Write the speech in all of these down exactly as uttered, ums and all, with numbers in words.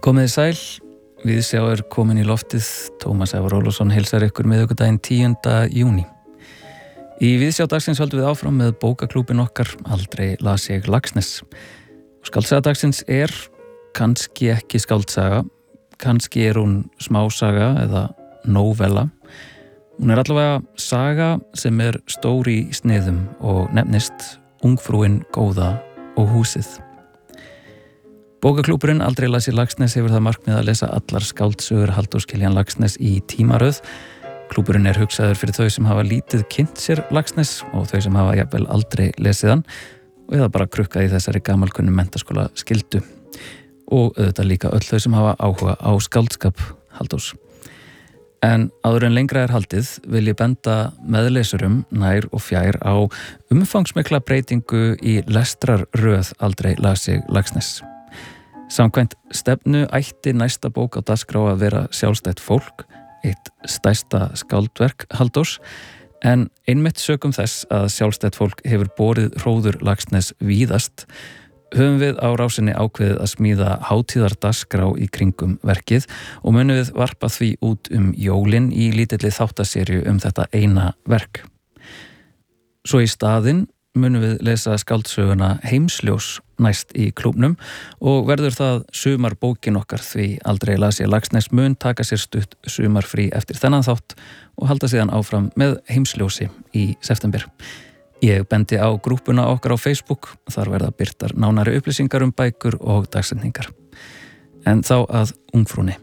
Komið sæl, Viðsjá er komin í loftið, Tómas Ævar Ólafsson heilsar ykkur miðvikudaginn tíunda júní. Í Viðsjá dagsins höldum við áfram með bókaklúbin okkar, Aldrei las ég Laxness. Skáldsaga dagsins er kannski ekki skáldsaga, kannski er hún smásaga eða nóvella. Hún er allavega saga sem er stór í sniðum og nefnist Ungfrúin góða og húsið. Bókaklúburinn Aldrei las ég Laxness hefur það markmið að lesa allar skáldsögur Halldórs Kiljan Laxness í tímaröð. Klúburinn er hugsaður fyrir þau sem hafa lítið kynnt sér Laxness og þau sem hafa jafnvel aldrei lesið hann og eða bara krukkað í þessari gamalkunnu menntaskóla skyldu. Og auðvitað líka öll þau sem hafa áhuga á skáldskap Halldórs. En áður en lengra er haldið vil ég benda meðlesurum nær og fjær á umfangsmikla breytingu í lestrarröð Aldrei las ég Laxness. Samkvæmt stefnu ætti næsta bók á dagskrá að vera sjálfstætt fólk, eitt stærsta skáldverk Halldórs, en einmitt sökum þess að sjálfstætt fólk hefur borið hróður Laxness víðast, höfum við á rásinni ákveðið að smíða hátíðardagskrá í kringum verkið og munum við varpa því út um jólin í lítilli þáttaserju um þetta eina verk. Svo í staðinn munum við lesa skáldsöguna Heimsljós næst í klúbnum og verður það sumarbókin okkar því Aldrei las ég Laxness mun taka sér stutt sumarfrí eftir þennan þátt og halda síðan áfram með Heimsljósi í september. Ég bendi á grúppuna okkar á Facebook, þar verða birtar nánari upplýsingar um bækur og dagsetningar. En þá að Ungfrúnni.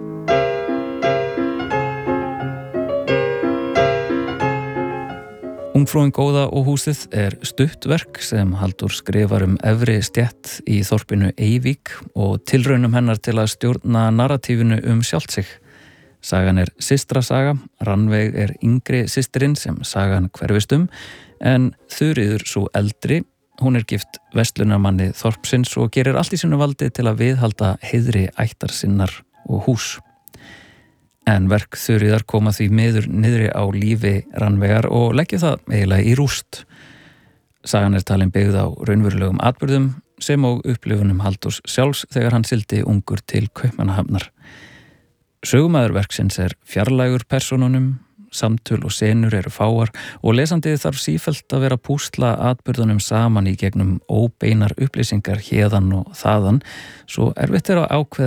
Ungfrúin góða og húsið er stuttverk sem Halldór skrifar um efri stétt í þorpinu Eyvík og tilraunum hennar til að stjórna narratífinu um sjálft sig. Sagan er systrasaga, Rannveig er yngri systirinn sem sagan hverfist um, en Þuríður sú eldri, hún er gift vestlunarmanni þorpsins og gerir allt í sínu valdi til að viðhalda heiðri ættar sinnar og hús. En verk Þuríðar koma því miður niðri á lífi Rannveigar og leggja það eiginlega í rúst. Sagan er talin byggð á raunverulegum atburðum sem og upplifunum Halldórs sjálfs þegar hann sigldi ungur til Kaupmannahafnar. Sögumaður verksins er fjarlægur persónunum, samtöl og senur eru fáar og lesandið þarf sífellt að vera púsla atburðunum saman í gegnum óbeinar upplýsingar héðan og þaðan, svo erfitt er að ákveða